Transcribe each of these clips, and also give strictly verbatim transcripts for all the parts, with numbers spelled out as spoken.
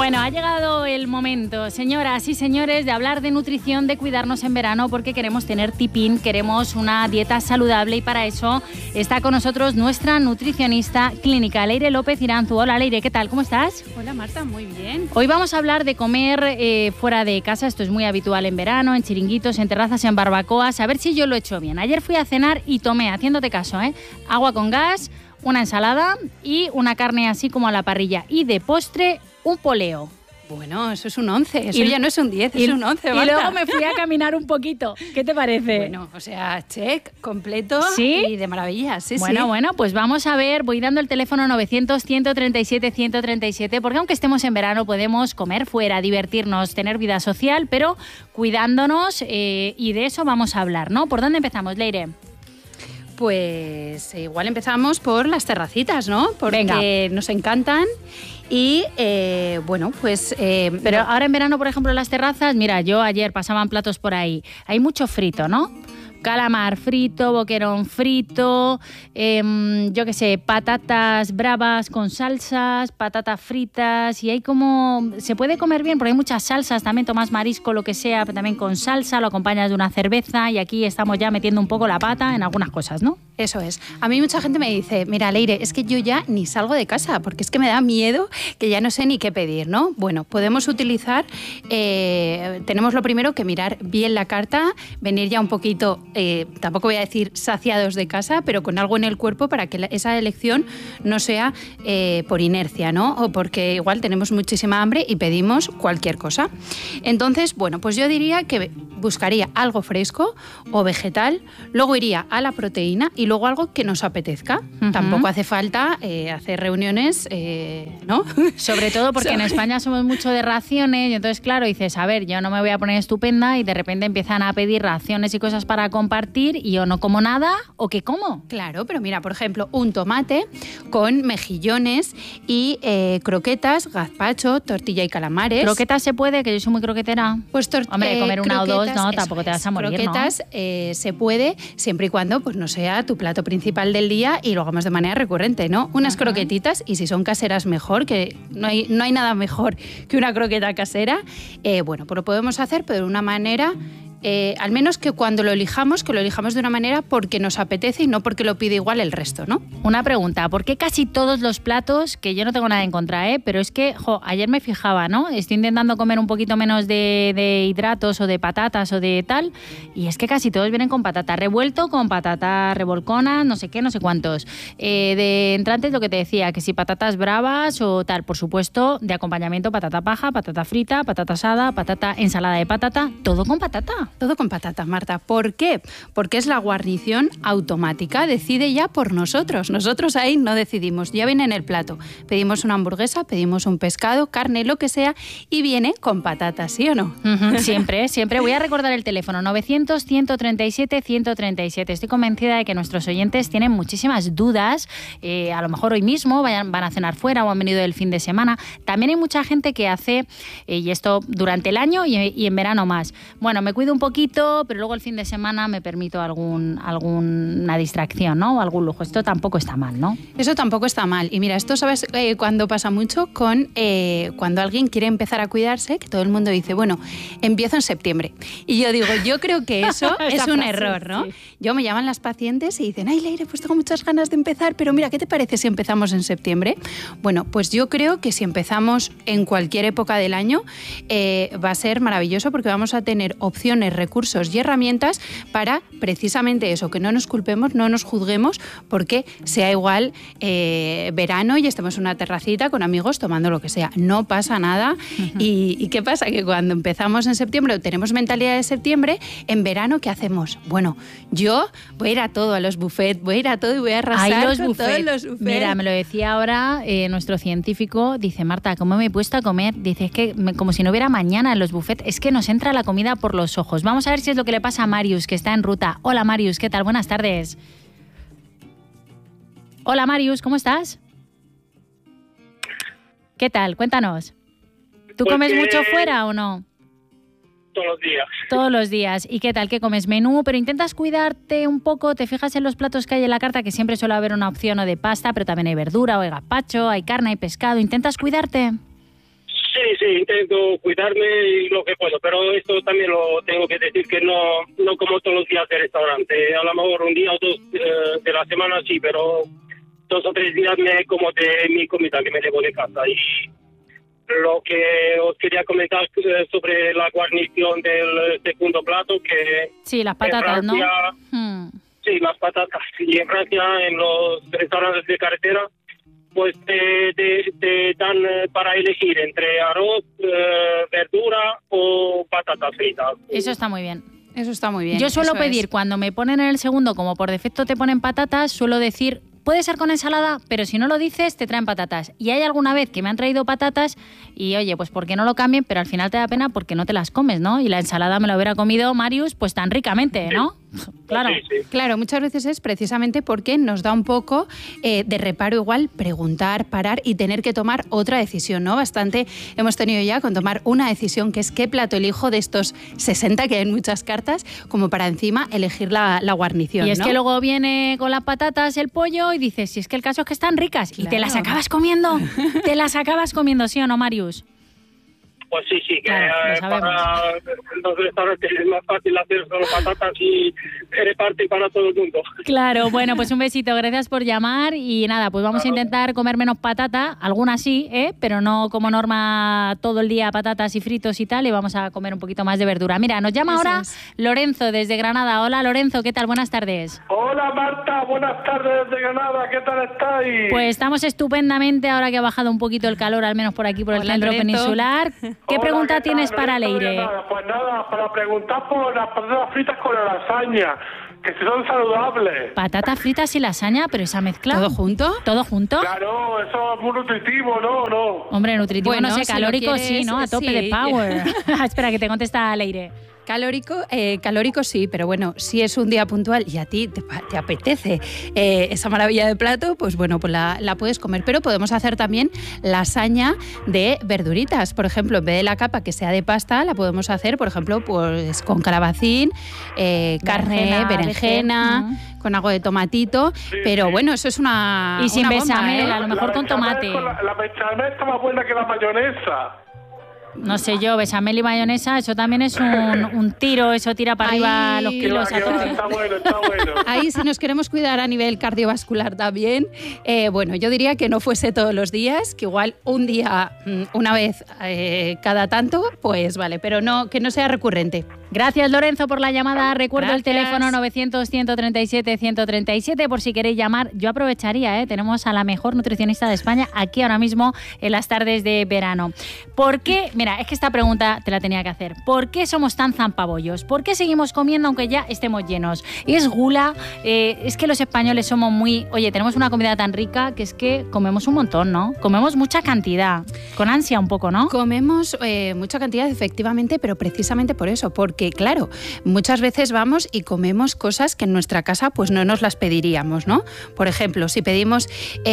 Bueno, ha llegado el momento, señoras y señores, de hablar de nutrición, de cuidarnos en verano, porque queremos tener tipín, queremos una dieta saludable, y para eso está con nosotros nuestra nutricionista clínica, Leire López Iranzu. Hola, Leire, ¿qué tal? ¿Cómo estás? Hola, Marta, muy bien. Hoy vamos a hablar de comer eh, fuera de casa. Esto es muy habitual en verano, en chiringuitos, en terrazas, en barbacoas. A ver si yo lo he hecho bien. Ayer fui a cenar y tomé, haciéndote caso, ¿eh? agua con gas, una ensalada y una carne así como a la parrilla. Y de postre, un poleo. Bueno, eso es un once, eso y, ya no es un diez, es un once, Marta. Y luego me fui a caminar un poquito. ¿Qué te parece? Bueno, o sea, check, completo. ¿Sí? Y de maravilla, sí, bueno, sí. Bueno, pues vamos a ver, voy dando el teléfono novecientos, ciento treinta y siete, ciento treinta y siete, porque aunque estemos en verano podemos comer fuera, divertirnos, tener vida social, pero cuidándonos, eh, y de eso vamos a hablar, ¿no? ¿Por dónde empezamos, Leire? Pues igual empezamos por las terracitas, ¿no? Porque Venga. Nos encantan. Y eh, bueno, pues... Eh, Pero ahora en verano, por ejemplo, en las terrazas, mira, yo ayer pasaban platos por ahí, hay mucho frito, ¿no? Calamar frito, boquerón frito, eh, yo qué sé, patatas bravas con salsas, patatas fritas, y hay como... Se puede comer bien porque hay muchas salsas, también tomas marisco, lo que sea, pero también con salsa, lo acompañas de una cerveza, y aquí estamos ya metiendo un poco la pata en algunas cosas, ¿no? Eso es. A mí mucha gente me dice, mira, Leire, es que yo ya ni salgo de casa porque es que me da miedo, que ya no sé ni qué pedir, ¿no? Bueno, podemos utilizar, eh, tenemos lo primero que mirar bien la carta, venir ya un poquito... Eh, tampoco voy a decir saciados de casa, pero con algo en el cuerpo para que la, esa elección no sea eh, por inercia, ¿no? O porque igual tenemos muchísima hambre y pedimos cualquier cosa. Entonces, bueno, pues yo diría que buscaría algo fresco o vegetal, luego iría a la proteína y luego algo que nos apetezca. Uh-huh. Tampoco hace falta eh, hacer reuniones, eh, ¿no? Sobre todo porque en España somos mucho de raciones, y entonces, claro, dices, a ver, yo no me voy a poner estupenda, y de repente empiezan a pedir raciones y cosas para compartir, y yo no como nada, ¿o qué como? Claro, pero mira, por ejemplo, un tomate con mejillones y eh, croquetas, gazpacho, tortilla y calamares. ¿Croquetas se puede? Que yo soy muy croquetera. Pues tor- Hombre, comer eh, una o dos, no, eso tampoco te vas a morir, croquetas, ¿no? eh, se puede, siempre y cuando pues no sea tu plato principal del día y lo hagamos de manera recurrente, ¿no? Unas uh-huh. croquetitas, y si son caseras mejor, que no hay, no hay nada mejor que una croqueta casera. Eh, bueno, pues lo podemos hacer, pero de una manera... Eh, al menos que cuando lo elijamos, que lo elijamos de una manera porque nos apetece y no porque lo pide igual el resto, ¿no? Una pregunta, ¿por qué casi todos los platos, que yo no tengo nada en contra, ¿eh? pero es que, jo, ayer me fijaba, ¿no? Estoy intentando comer un poquito menos de, de hidratos o de patatas o de tal, y es que casi todos vienen con patata revuelto, con patata revolcona, no sé qué, no sé cuántos. Eh, de entrantes, lo que te decía, que si patatas bravas o tal, por supuesto, de acompañamiento patata paja, patata frita, patata asada, patata, ensalada de patata, todo con patata. Todo con patatas, Marta. ¿Por qué? Porque es la guarnición automática, decide ya por nosotros. Nosotros ahí no decidimos, ya viene en el plato. Pedimos una hamburguesa, pedimos un pescado, carne, lo que sea, y viene con patatas, ¿sí o no? Uh-huh. Siempre, siempre. Voy a recordar el teléfono, novecientos, ciento treinta y siete, ciento treinta y siete. Estoy convencida de que nuestros oyentes tienen muchísimas dudas, eh, a lo mejor hoy mismo vayan, van a cenar fuera o han venido el fin de semana. También hay mucha gente que hace, eh, y esto durante el año y, y en verano más, bueno, me cuido un poquito, pero luego el fin de semana me permito algún, alguna distracción, ¿no? O algún lujo. Esto tampoco está mal, ¿no? Eso tampoco está mal. Y mira, esto, ¿sabes eh, cuándo pasa mucho? Con eh, cuando alguien quiere empezar a cuidarse, que todo el mundo dice, bueno, empiezo en septiembre. Y yo digo, yo creo que eso es un error, ¿no? Sí. Yo me llaman las pacientes y dicen, ay, Leire, pues tengo muchas ganas de empezar, pero mira, ¿qué te parece si empezamos en septiembre? Bueno, pues yo creo que si empezamos en cualquier época del año, eh, va a ser maravilloso, porque vamos a tener opciones, recursos y herramientas para precisamente eso, que no nos culpemos, no nos juzguemos, porque sea igual eh, verano y estemos en una terracita con amigos tomando lo que sea. No pasa nada. Uh-huh. ¿Y, ¿Y qué pasa? Que cuando empezamos en septiembre, tenemos mentalidad de septiembre, en verano, ¿qué hacemos? Bueno, yo voy a ir a todo, a los buffets, voy a ir a todo y voy a arrasar Ay, los con buffet. todos los buffets. Mira, me lo decía ahora eh, nuestro científico, dice, Marta, ¿cómo me he puesto a comer? Dice, es que me, como si no hubiera mañana en los buffets, es que nos entra la comida por los ojos. Vamos a ver si es lo que le pasa a Marius, que está en ruta. Hola, Marius, ¿qué tal? Buenas tardes. Hola, Marius, ¿cómo estás? ¿Qué tal? Cuéntanos. ¿Tú pues comes que... mucho fuera o no? Todos los días. Todos los días. ¿Y qué tal? ¿Qué comes? Menú, pero intentas cuidarte un poco, te fijas en los platos que hay en la carta, que siempre suele haber una opción o de pasta, pero también hay verdura o hay gazpacho, hay carne, hay pescado. ¿Intentas cuidarte? Sí, sí, intento cuidarme y lo que puedo, pero esto también lo tengo que decir que no no como todos los días de restaurante. A lo mejor un día o dos eh, de la semana sí, pero dos o tres días me como de mi comida que me llevo de casa. Y lo que os quería comentar eh, sobre la guarnición del segundo plato, que sí, las patatas, en Francia, ¿no? Hmm. Sí, las patatas. Y en Francia, en los restaurantes de carretera, pues te, te, te dan para elegir entre arroz, eh, verdura o patatas fritas. Eso está muy bien. Eso está muy bien. Yo suelo eso pedir, es. cuando me ponen en el segundo, como por defecto te ponen patatas, suelo decir, puede ser con ensalada, pero si no lo dices, te traen patatas. Y hay alguna vez que me han traído patatas y, oye, pues ¿por qué no lo cambien? Pero al final te da pena porque no te las comes, ¿no? Y la ensalada me la hubiera comido Marius, pues tan ricamente, ¿no? Claro. Sí, sí. Claro, muchas veces es precisamente porque nos da un poco eh, de reparo igual preguntar, parar y tener que tomar otra decisión, ¿no? Bastante hemos tenido ya con tomar una decisión que es qué plato elijo de estos sesenta que hay en muchas cartas, como para encima elegir la, la guarnición, Y es ¿no? que luego viene con las patatas el pollo y dices, si es que el caso es que están ricas y te Claro. las acabas comiendo, te las acabas comiendo, ¿sí o no, Marius? Pues sí, sí, que Claro, lo eh, sabemos. para los restaurantes es más fácil hacer solo patatas y reparte para todo el mundo. Claro, bueno, pues un besito, gracias por llamar y nada, pues vamos a intentar comer menos patata, algunas sí, ¿eh? Pero no como norma todo el día patatas y fritos y tal, y vamos a comer un poquito más de verdura. Mira, nos llama Eso ahora es. Lorenzo desde Granada. Hola Lorenzo, ¿qué tal? Buenas tardes. Hola Marta, buenas tardes desde Granada, ¿qué tal estáis? Pues estamos estupendamente ahora que ha bajado un poquito el calor, al menos por aquí, por el Hola, centro Lorenzo. peninsular. ¿Qué Hola, pregunta ¿qué tal? tienes para Lorenzo de Leire? Granada. Pues nada, para preguntar por las patatas fritas con la lasaña, que si son saludables. Patatas fritas y lasaña, pero esa mezcla. ¿Todo junto? ¿Todo junto? Claro, eso es muy nutritivo, ¿no? ¿No? Hombre, nutritivo Bueno, no sé, si lo calórico quieres, sí, ¿no? A tope sí. de power. Espera, que te contesta Leire. Calórico, eh, calórico sí, pero bueno, si es un día puntual y a ti te, te apetece eh, esa maravilla de plato, pues bueno, pues la, la puedes comer. Pero podemos hacer también lasaña de verduritas. Por ejemplo, en vez de la capa que sea de pasta, la podemos hacer, por ejemplo, pues con calabacín, eh, carne, Berenjena, berenjena, berenjena. con algo de tomatito. Pero bueno, eso es una. Y sin una bomba, bechamel, ¿eh? a lo mejor La con bechamel tomate. con La, la bechamel está más buena que la mayonesa. No sé yo, bechamel y mayonesa, eso también es un, un tiro, eso tira para arriba Ay, los Que kilos va, a que va, tope. está bueno, está bueno. Ahí, si nos queremos cuidar a nivel cardiovascular también, eh, bueno, yo diría que no fuese todos los días, que igual un día, mm, una vez eh, cada tanto, pues vale, pero no que no sea recurrente. Gracias Lorenzo por la llamada. Recuerdo el Gracias. teléfono novecientos, ciento treinta y siete, ciento treinta y siete por si queréis llamar. Yo aprovecharía, ¿eh? Tenemos a la mejor nutricionista de España aquí ahora mismo en las tardes de verano. ¿Por qué? Mira, es que esta pregunta te la tenía que hacer. ¿Por qué somos tan zampabollos? ¿Por qué seguimos comiendo aunque ya estemos llenos? ¿Es gula? Eh, es que los españoles somos muy... Oye, tenemos una comida tan rica que es que comemos un montón, ¿no? Comemos mucha cantidad. Con ansia un poco, ¿no? Comemos eh, mucha cantidad, efectivamente, pero precisamente por eso, porque claro, muchas veces vamos y comemos cosas que en nuestra casa pues no nos las pediríamos, ¿no? Por ejemplo, si pedimos...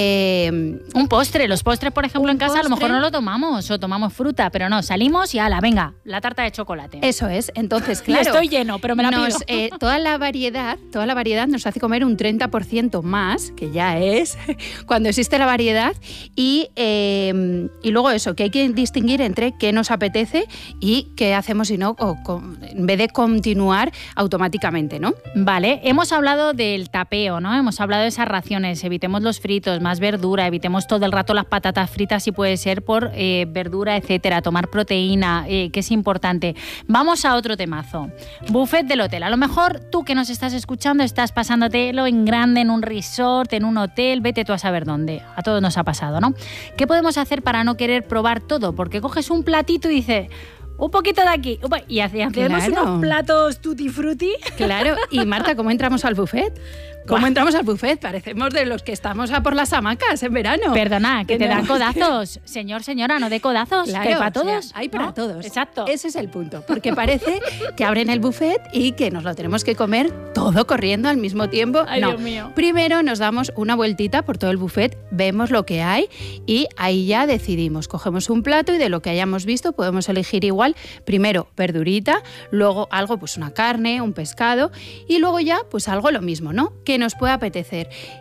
Eh, Un postre. Los postres, por ejemplo, Un en casa a lo mejor postre. no lo tomamos o tomamos fruta, pero no, salimos y ala, venga, la tarta de chocolate. Eso es, entonces, Y claro. estoy lleno, pero me la nos, pido. eh, toda la variedad, toda la variedad nos hace comer un treinta por ciento más, que ya es, cuando existe la variedad, y, eh, y luego eso, que hay que distinguir entre qué nos apetece y qué hacemos si no, o con- en vez de continuar automáticamente, ¿no? Vale, hemos hablado del tapeo, ¿no? Hemos hablado de esas raciones, evitemos los fritos, más verdura, evitemos todo el rato las patatas fritas si puede ser por eh, verdura, etcétera, tomar proteína, eh, que es importante. Vamos a otro temazo. Buffet del hotel. A lo mejor tú que nos estás escuchando estás pasándotelo en grande, en un resort, en un hotel, vete tú a saber dónde. A todos nos ha pasado, ¿no? ¿Qué podemos hacer para no querer probar todo? Porque coges un platito y dices... Un poquito de aquí. Upa, y hacemos Claro. unos platos tutti frutti. Claro, y Marta, ¿cómo entramos al buffet? ¿Cómo Buah. entramos al buffet? Parecemos de los que estamos a por las hamacas en verano. Perdona, que te dan Tenemos que- codazos. Señor, señora, no de codazos. Claro, que hay para o sea, todos. hay para ¿no? todos. Exacto. Ese es el punto. Porque parece que abren el buffet y que nos lo tenemos que comer todo corriendo al mismo tiempo. Ay, no. Dios mío. Primero nos damos una vueltita por todo el buffet, vemos lo que hay y ahí ya decidimos. Cogemos un plato y de lo que hayamos visto podemos elegir igual, primero verdurita, luego algo, pues una carne, un pescado y luego ya pues algo lo mismo, ¿no? Que nos puede apetecer.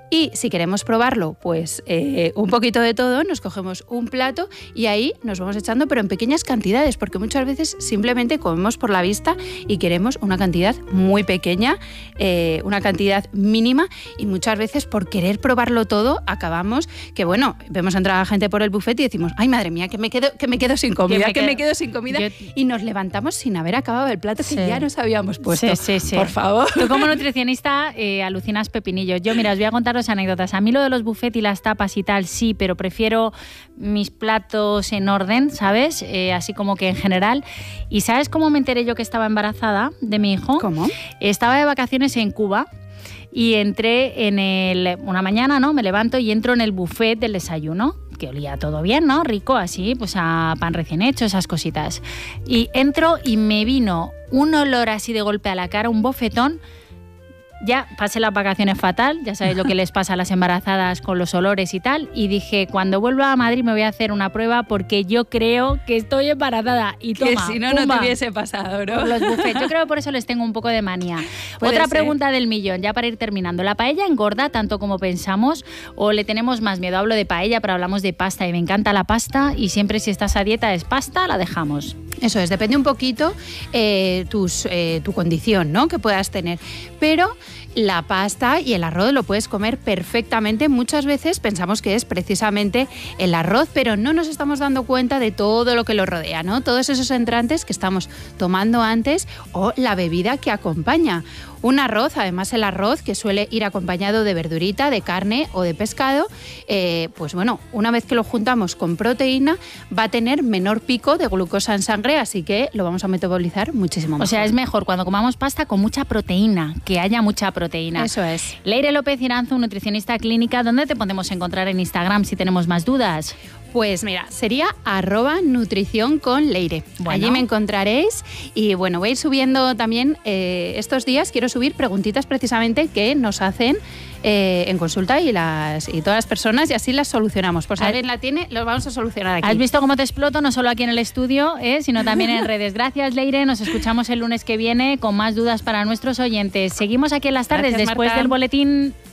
Y si queremos probarlo, pues eh, un poquito de todo, nos cogemos un plato y ahí nos vamos echando, pero en pequeñas cantidades, porque muchas veces simplemente comemos por la vista y queremos una cantidad muy pequeña, eh, una cantidad mínima, y muchas veces por querer probarlo todo acabamos que, bueno, vemos entrar a la gente por el buffet y decimos, ay, madre mía, que me quedo, que me quedo sin comida, que me, que quedo, me quedo sin comida, Yo... y nos levantamos sin haber acabado el plato que sí. ya nos habíamos puesto. Sí, sí, sí. Por favor. Tú como nutricionista eh, alucinas pepinillos. Yo, mira, os voy a contar dos anécdotas. A mí lo de los buffets y las tapas y tal, sí, pero prefiero mis platos en orden, ¿sabes? Eh, así como que en general. ¿Y sabes cómo me enteré yo que estaba embarazada de mi hijo? ¿Cómo? Estaba de vacaciones en Cuba y entré en el... Una mañana, ¿no? Me levanto y entro en el buffet del desayuno, que olía todo bien, ¿no? Rico, así, pues a pan recién hecho, esas cositas. Y entro y me vino un olor así de golpe a la cara, un bofetón. Ya pasé las vacaciones fatal, ya sabéis lo que les pasa a las embarazadas con los olores y tal, y dije, cuando vuelva a Madrid me voy a hacer una prueba porque yo creo que estoy embarazada. Y toma, que si no, pumba, no te hubiese pasado, ¿no? Por los buffets. Yo creo que por eso les tengo un poco de manía. Otra ser. pregunta del millón, ya para ir terminando. ¿La paella engorda tanto como pensamos o le tenemos más miedo? Hablo de paella, pero hablamos de pasta y me encanta la pasta y siempre si estás a dieta es pasta, la dejamos. Eso es, depende un poquito eh, tus, eh, tu condición, ¿no? Que puedas tener. Pero la pasta y el arroz lo puedes comer perfectamente. Muchas veces pensamos que es precisamente el arroz, pero no nos estamos dando cuenta de todo lo que lo rodea, ¿no? Todos esos entrantes que estamos tomando antes o la bebida que acompaña. Un arroz, además el arroz que suele ir acompañado de verdurita, de carne o de pescado, eh, pues bueno, una vez que lo juntamos con proteína va a tener menor pico de glucosa en sangre, así que lo vamos a metabolizar muchísimo mejor. O sea, es mejor cuando comamos pasta con mucha proteína, que haya mucha proteína. Eso es. Leire López Iranzu, nutricionista clínica, ¿dónde te podemos encontrar en Instagram si tenemos más dudas? Pues mira, sería arroba nutrición con Leire. Bueno. Allí me encontraréis y bueno, voy a ir subiendo también eh, estos días, quiero subir preguntitas precisamente que nos hacen eh, en consulta y, las, y todas las personas y así las solucionamos. Por si alguien la tiene, lo vamos a solucionar aquí. ¿Has visto cómo te exploto? No solo aquí en el estudio, eh, sino también en redes. Gracias, Leire. Nos escuchamos el lunes que viene con más dudas para nuestros oyentes. Seguimos aquí en las tardes. Gracias, después Marta. del boletín.